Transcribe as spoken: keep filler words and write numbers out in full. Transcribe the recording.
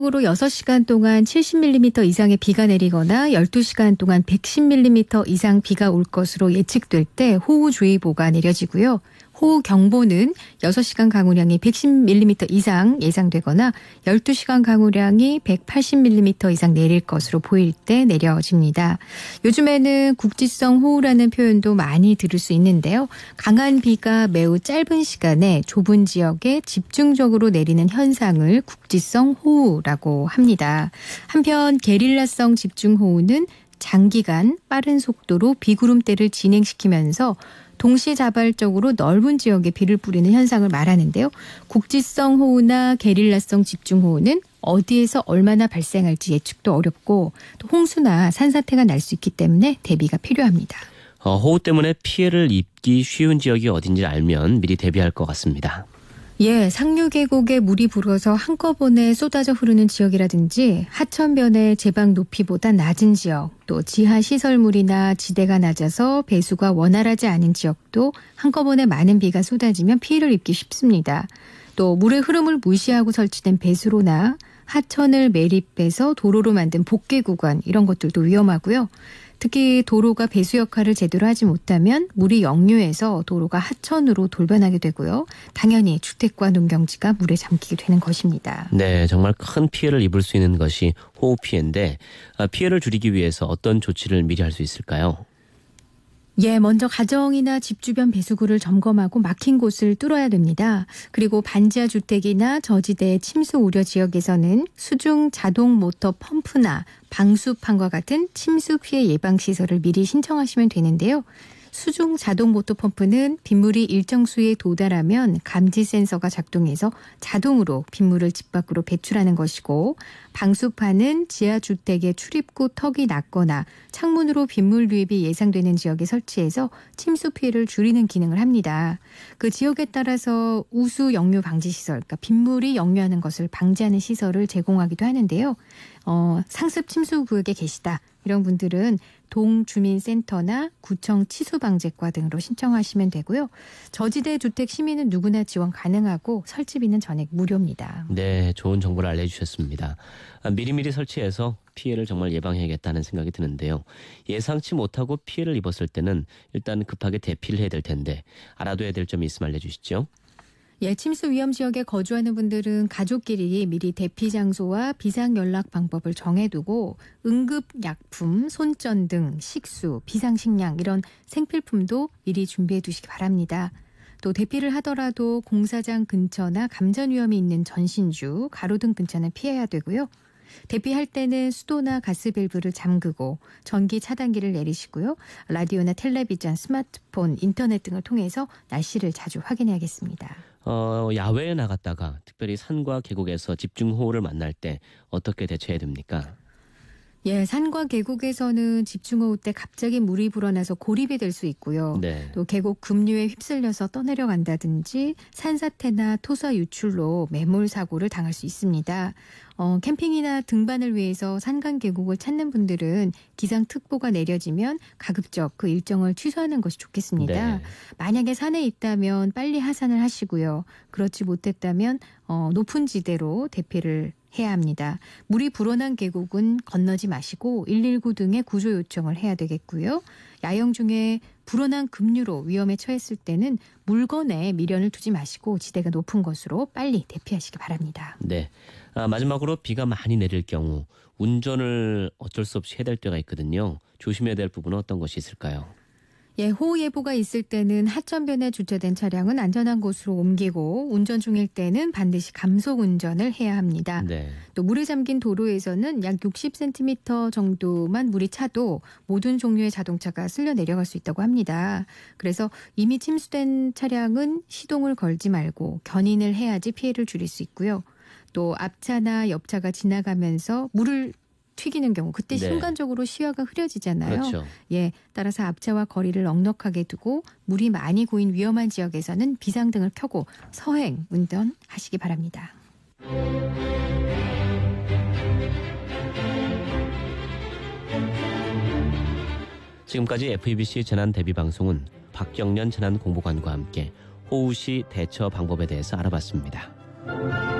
으로 여섯 시간 동안 칠십 밀리미터 이상의 비가 내리거나 열두 시간 동안 백십 밀리미터 이상 비가 올 것으로 예측될 때 호우주의보가 내려지고요. 호우경보는 여섯 시간 강우량이 백십 밀리미터 이상 예상되거나 열두 시간 강우량이 백팔십 밀리미터 이상 내릴 것으로 보일 때 내려집니다. 요즘에는 국지성 호우라는 표현도 많이 들을 수 있는데요. 강한 비가 매우 짧은 시간에 좁은 지역에 집중적으로 내리는 현상을 국지성 호우라고 합니다. 한편 게릴라성 집중호우는 장기간 빠른 속도로 비구름대를 진행시키면서 동시다발적으로 넓은 지역에 비를 뿌리는 현상을 말하는데요. 국지성 호우나 게릴라성 집중호우는 어디에서 얼마나 발생할지 예측도 어렵고 또 홍수나 산사태가 날 수 있기 때문에 대비가 필요합니다. 어, 호우 때문에 피해를 입기 쉬운 지역이 어딘지 알면 미리 대비할 것 같습니다. 예, 상류 계곡에 물이 불어서 한꺼번에 쏟아져 흐르는 지역이라든지 하천변의 제방 높이보다 낮은 지역, 또 지하 시설물이나 지대가 낮아서 배수가 원활하지 않은 지역도 한꺼번에 많은 비가 쏟아지면 피해를 입기 쉽습니다. 또 물의 흐름을 무시하고 설치된 배수로나 하천을 매립해서 도로로 만든 복개 구간 이런 것들도 위험하고요. 특히 도로가 배수 역할을 제대로 하지 못하면 물이 역류해서 도로가 하천으로 돌변하게 되고요. 당연히 주택과 농경지가 물에 잠기게 되는 것입니다. 네, 정말 큰 피해를 입을 수 있는 것이 호우 피해인데 피해를 줄이기 위해서 어떤 조치를 미리 할 수 있을까요? 예, 먼저 가정이나 집 주변 배수구를 점검하고 막힌 곳을 뚫어야 됩니다. 그리고 반지하 주택이나 저지대 침수 우려 지역에서는 수중 자동 모터 펌프나 방수판과 같은 침수 피해 예방 시설을 미리 신청하시면 되는데요. 수중 자동 모터 펌프는 빗물이 일정 수에 도달하면 감지 센서가 작동해서 자동으로 빗물을 집 밖으로 배출하는 것이고, 방수판은 지하주택의 출입구 턱이 낮거나 창문으로 빗물 유입이 예상되는 지역에 설치해서 침수 피해를 줄이는 기능을 합니다. 그 지역에 따라서 우수 역류 방지 시설, 그러니까 빗물이 역류하는 것을 방지하는 시설을 제공하기도 하는데요. 어, 상습 침수 구역에 계시다. 이런 분들은 동주민센터나 구청 치수방재과 등으로 신청하시면 되고요. 저지대 주택 시민은 누구나 지원 가능하고 설치비는 전액 무료입니다. 네, 좋은 정보를 알려주셨습니다. 미리미리 설치해서 피해를 정말 예방해야겠다는 생각이 드는데요. 예상치 못하고 피해를 입었을 때는 일단 급하게 대피를 해야 될 텐데 알아둬야 될 점이 있으면 알려주시죠. 예, 침수 위험 지역에 거주하는 분들은 가족끼리 미리 대피 장소와 비상 연락 방법을 정해두고 응급약품, 손전등, 식수, 비상식량 이런 생필품도 미리 준비해 두시기 바랍니다. 또 대피를 하더라도 공사장 근처나 감전 위험이 있는 전신주, 가로등 근처는 피해야 되고요. 대피할 때는 수도나 가스 밸브를 잠그고 전기 차단기를 내리시고요. 라디오나 텔레비전, 스마트폰, 인터넷 등을 통해서 날씨를 자주 확인해야겠습니다. 어, 야외에 나갔다가 특별히 산과 계곡에서 집중호우를 만날 때 어떻게 대처해야 됩니까? 예, 산과 계곡에서는 집중호우 때 갑자기 물이 불어나서 고립이 될 수 있고요. 네. 또 계곡 급류에 휩쓸려서 떠내려간다든지 산사태나 토사 유출로 매몰 사고를 당할 수 있습니다. 어, 캠핑이나 등반을 위해서 산간 계곡을 찾는 분들은 기상특보가 내려지면 가급적 그 일정을 취소하는 것이 좋겠습니다. 네. 만약에 산에 있다면 빨리 하산을 하시고요. 그렇지 못했다면 어, 높은 지대로 대피를 해야 합니다. 물이 불어난 계곡은 건너지 마시고 일일구 등의 구조 요청을 해야 되겠고요. 야영 중에 불어난 급류로 위험에 처했을 때는 물건에 미련을 두지 마시고 지대가 높은 곳으로 빨리 대피하시기 바랍니다. 네. 아, 마지막으로 비가 많이 내릴 경우 운전을 어쩔 수 없이 해야 될 때가 있거든요. 조심해야 될 부분은 어떤 것이 있을까요? 예, 호우예보가 있을 때는 하천변에 주차된 차량은 안전한 곳으로 옮기고 운전 중일 때는 반드시 감속 운전을 해야 합니다. 네. 또 물에 잠긴 도로에서는 약 육십 센티미터 정도만 물이 차도 모든 종류의 자동차가 쓸려 내려갈 수 있다고 합니다. 그래서 이미 침수된 차량은 시동을 걸지 말고 견인을 해야지 피해를 줄일 수 있고요. 또 앞차나 옆차가 지나가면서 물을 튀기는 경우 그때 네. 순간적으로 시야가 흐려지잖아요. 그렇죠. 예, 따라서 앞차와 거리를 넉넉하게 두고 물이 많이 고인 위험한 지역에서는 비상등을 켜고 서행 운전하시기 바랍니다. 지금까지 에프이비씨 재난 대비 방송은 박경련 재난공보관과 함께 호우 시 대처 방법에 대해서 알아봤습니다.